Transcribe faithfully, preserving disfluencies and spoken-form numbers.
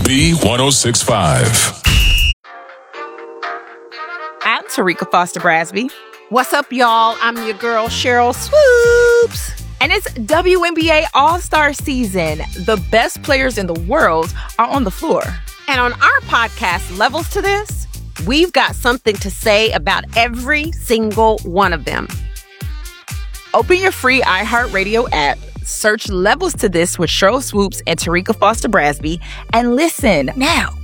B one oh six point five. I'm Tarika Foster Brasby. What's up, y'all? I'm your girl, Cheryl Swoops. And it's W N B A All-Star season. The best players in the world are on the floor. And on our podcast, Levels to This, we've got something to say about every single one of them. Open your free iHeartRadio app, search Levels to This with Cheryl Swoops and Tarika Foster Brasby, and listen now.